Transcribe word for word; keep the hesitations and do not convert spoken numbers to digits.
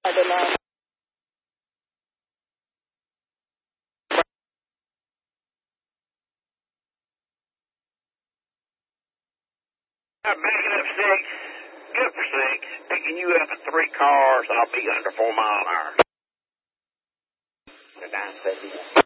Adelante. I'm backing up six, good for six, picking you up at three cars, I'll be under four mile an hour. nine seventy.